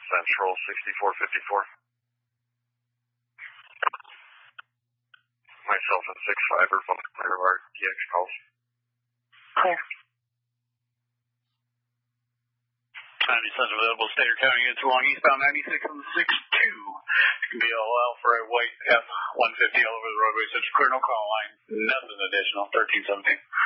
Central 6454. Myself and 6-5 are both clear of our DX calls. Clear. 90 Central available, Stater County units along eastbound 96 and 62. BLL for a white F-150 all over the roadway, such clear, no call line, nothing additional, 1317.